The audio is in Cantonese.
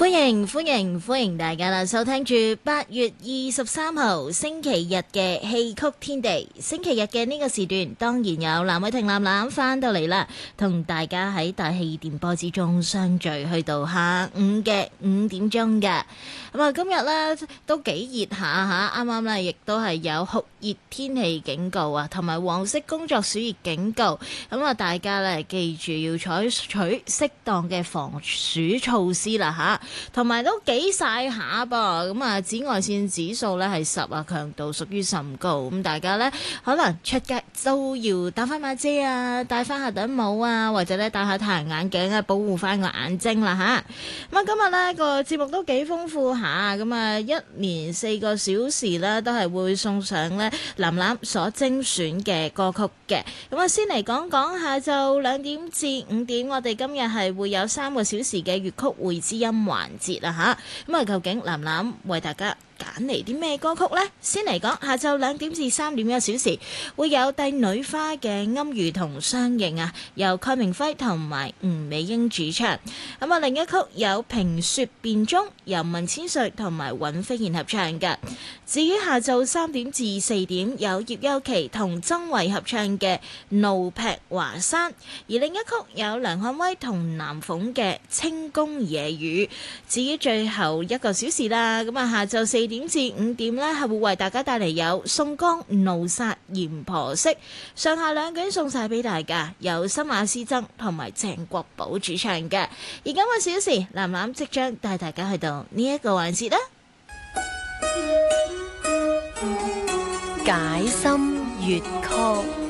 歡迎大家啦！收聽住8月23號星期日嘅戲曲天地。星期日嘅呢個時段，當然有藍偉霆藍藍翻到嚟啦，同大家喺大氣電波之中相聚，去到下午嘅5點鐘嘅。咁啊，今日呢都幾熱下嚇，啱啱呢亦都係有酷熱天氣警告啊，同埋黃色工作暑熱警告。咁啊，大家呢記住要採取適當嘅防暑措施啦嚇。同埋都幾曬下噃，咁啊紫外線指數咧係10啊，強度屬於甚高，咁大家咧可能出街都要打翻把遮啊，戴翻下頂帽啊，或者咧戴下太陽眼鏡啊，保護翻個眼睛啦吓。咁啊今日咧個節目都幾豐富下，咁啊一連4個小時咧都係會送上咧藍藍所精選嘅歌曲嘅。咁啊先嚟講講下晝2點至5點，我哋今日係會有3個小時嘅粵曲會知音環節啦吓，咁啊究竟藍藍為大家揀嚟啲咩歌曲呢？先嚟講下晝2點至3點1小時會有帝女花嘅暗喻同相應啊，由蓋明輝同埋吳美英主唱。咁啊另一曲有評說辨中，由文千歲同埋尹飛燕合唱嘅。至於下晝3點至4點有葉優琪同曾慧合唱嘅怒劈華山，而另一曲有梁漢威同南鳳嘅清宮夜雨。至於最後1個小時啦，咁啊下晝4點至5點呢係會為大家帶嚟有宋江怒殺閻婆惜，上下2卷送晒俾大家，有新馬師曾同埋鄭國寶主唱嘅。而今個小時藍藍即將帶大家去到呢一個環節啦， 解心粵曲。